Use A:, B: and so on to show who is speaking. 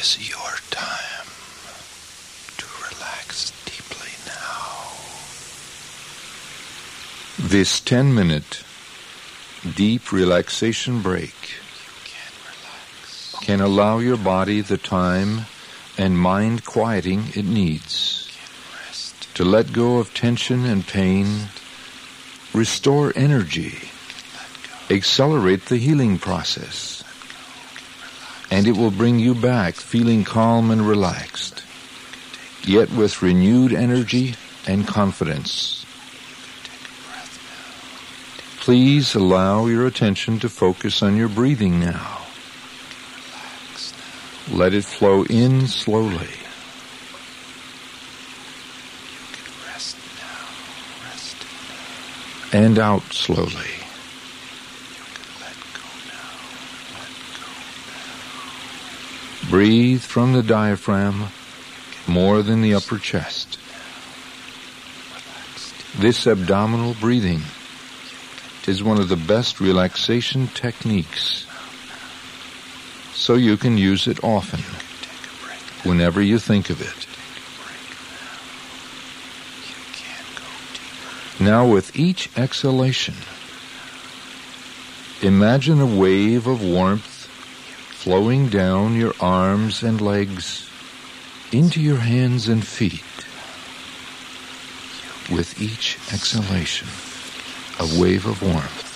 A: is your time to relax deeply now.
B: This 10-minute deep relaxation break can allow your body the time and mind quieting it needs to let go of tension and pain, restore energy, accelerate the healing process, and it will bring you back feeling calm and relaxed, yet with renewed energy and confidence. Please allow your attention to focus on your breathing now. Let it flow in slowly. And out slowly. Breathe from the diaphragm more than the upper chest. This abdominal breathing is one of the best relaxation techniques, so you can use it often, whenever you think of it. Now with each exhalation, imagine a wave of warmth flowing down your arms and legs into your hands and feet. With each exhalation, a wave of warmth.